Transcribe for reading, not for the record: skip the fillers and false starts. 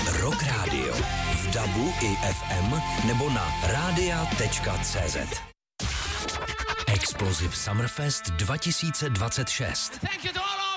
Rock Radio. V DABu i FM nebo na radia.cz. Explosive Summerfest 2026. Thank you to all